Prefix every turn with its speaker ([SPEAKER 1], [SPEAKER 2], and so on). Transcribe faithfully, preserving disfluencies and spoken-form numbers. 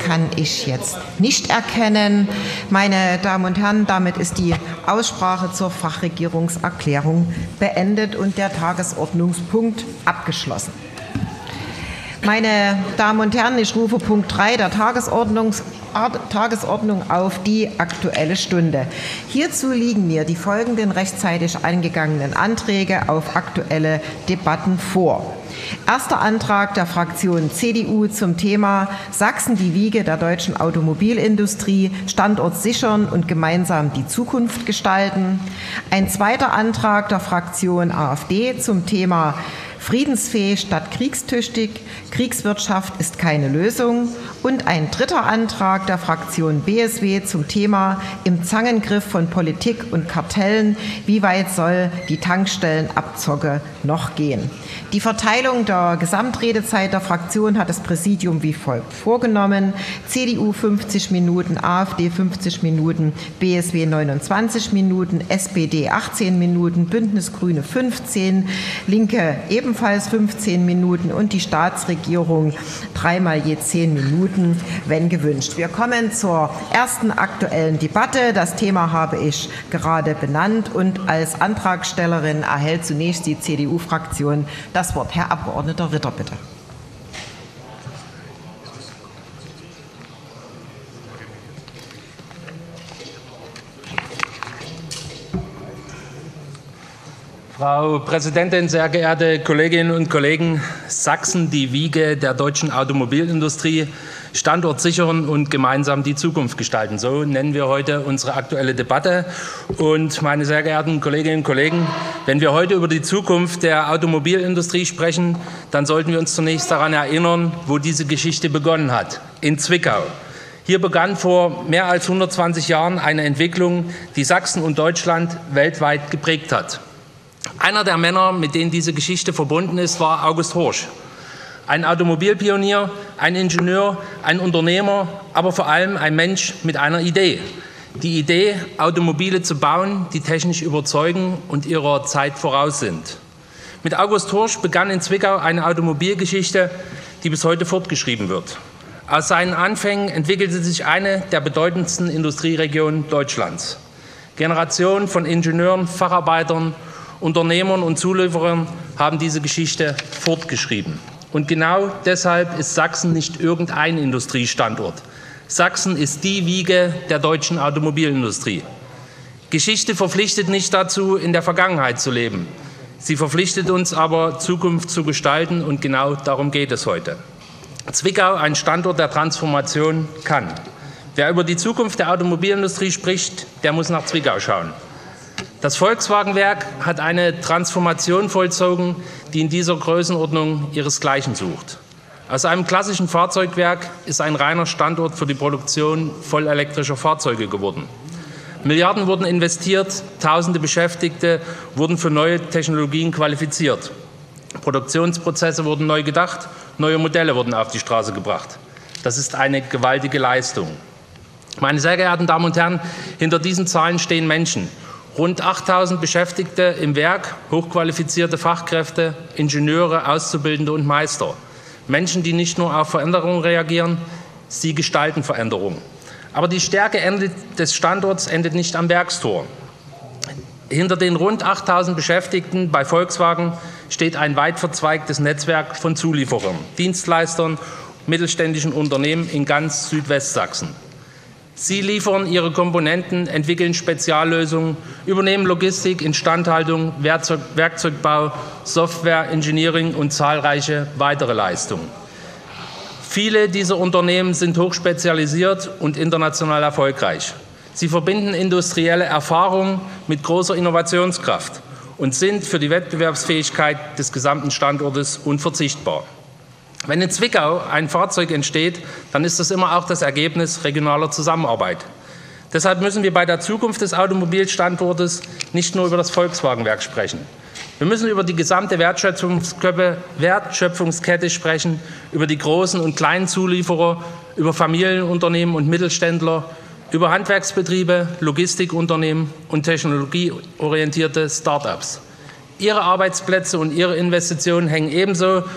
[SPEAKER 1] kann ich jetzt nicht erkennen. Meine Damen und Herren, damit ist die Aussprache zur Fachregierungserklärung beendet und der Tagesordnungspunkt abgeschlossen. Meine Damen und Herren, ich rufe Punkt drei der Tagesordnung auf die Aktuelle Stunde. Hierzu liegen mir die folgenden rechtzeitig eingegangenen Anträge auf Aktuelle Debatten vor. Erster Antrag der Fraktion C D U zum Thema Sachsen die Wiege der deutschen Automobilindustrie, Standort sichern und gemeinsam die Zukunft gestalten. Ein zweiter Antrag der Fraktion AfD zum Thema Friedensfähig statt kriegstüchtig, Kriegswirtschaft ist keine Lösung. Und ein dritter Antrag der Fraktion B S W zum Thema Im Zangengriff von Politik und Kartellen, wie weit soll die Tankstellenabzocke noch gehen? Die Verteilung der Gesamtredezeit der Fraktion hat das Präsidium wie folgt vorgenommen. C D U fünfzig Minuten, AfD fünfzig Minuten, B S W neunundzwanzig Minuten, S P D achtzehn Minuten, Bündnis Grüne fünfzehn, Linke ebenfalls fünfzehn Minuten und die Staatsregierung dreimal je zehn Minuten, wenn gewünscht. Wir kommen zur ersten aktuellen Debatte. Das Thema habe ich gerade benannt und als Antragstellerin erhält zunächst die C D U-Fraktion das Wort. Herr Abgeordneter Ritter, bitte.
[SPEAKER 2] Frau Präsidentin, sehr geehrte Kolleginnen und Kollegen! Sachsen, die Wiege der deutschen Automobilindustrie, Standort sichern und gemeinsam die Zukunft gestalten. So nennen wir heute unsere aktuelle Debatte. Und meine sehr geehrten Kolleginnen und Kollegen, wenn wir heute über die Zukunft der Automobilindustrie sprechen, dann sollten wir uns zunächst daran erinnern, wo diese Geschichte begonnen hat: in Zwickau. Hier begann vor mehr als hundertzwanzig Jahren eine Entwicklung, die Sachsen und Deutschland weltweit geprägt hat. Einer der Männer, mit denen diese Geschichte verbunden ist, war August Horch. Ein Automobilpionier, ein Ingenieur, ein Unternehmer, aber vor allem ein Mensch mit einer Idee. Die Idee, Automobile zu bauen, die technisch überzeugen und ihrer Zeit voraus sind. Mit August Horch begann in Zwickau eine Automobilgeschichte, die bis heute fortgeschrieben wird. Aus seinen Anfängen entwickelte sich eine der bedeutendsten Industrieregionen Deutschlands. Generationen von Ingenieuren, Facharbeitern, Unternehmern und Zulieferern haben diese Geschichte fortgeschrieben. Und genau deshalb ist Sachsen nicht irgendein Industriestandort. Sachsen ist die Wiege der deutschen Automobilindustrie. Geschichte verpflichtet nicht dazu, in der Vergangenheit zu leben. Sie verpflichtet uns aber, Zukunft zu gestalten, und genau darum geht es heute. Zwickau, ein Standort der Transformation, kann. Wer über die Zukunft der Automobilindustrie spricht, der muss nach Zwickau schauen. Das Volkswagenwerk hat eine Transformation vollzogen, die in dieser Größenordnung ihresgleichen sucht. Aus einem klassischen Fahrzeugwerk ist ein reiner Standort für die Produktion vollelektrischer Fahrzeuge geworden. Milliarden wurden investiert, tausende Beschäftigte wurden für neue Technologien qualifiziert. Produktionsprozesse wurden neu gedacht, neue Modelle wurden auf die Straße gebracht. Das ist eine gewaltige Leistung. Meine sehr geehrten Damen und Herren, hinter diesen Zahlen stehen Menschen. Rund achttausend Beschäftigte im Werk, hochqualifizierte Fachkräfte, Ingenieure, Auszubildende und Meister. Menschen, die nicht nur auf Veränderungen reagieren, sie gestalten Veränderungen. Aber die Stärke des Standorts endet nicht am Werkstor. Hinter den rund achttausend Beschäftigten bei Volkswagen steht ein weit verzweigtes Netzwerk von Zulieferern, Dienstleistern, mittelständischen Unternehmen in ganz Südwestsachsen. Sie liefern ihre Komponenten, entwickeln Speziallösungen, übernehmen Logistik, Instandhaltung, Werkzeug, Werkzeugbau, Software, Engineering und zahlreiche weitere Leistungen. Viele dieser Unternehmen sind hochspezialisiert und international erfolgreich. Sie verbinden industrielle Erfahrung mit großer Innovationskraft und sind für die Wettbewerbsfähigkeit des gesamten Standortes unverzichtbar. Wenn in Zwickau ein Fahrzeug entsteht, dann ist das immer auch das Ergebnis regionaler Zusammenarbeit. Deshalb müssen wir bei der Zukunft des Automobilstandortes nicht nur über das Volkswagenwerk sprechen. Wir müssen über die gesamte Wertschöpfungskette sprechen, über die großen und kleinen Zulieferer, über Familienunternehmen und Mittelständler, über Handwerksbetriebe, Logistikunternehmen und technologieorientierte Start-ups. Ihre Arbeitsplätze und ihre Investitionen hängen ebenso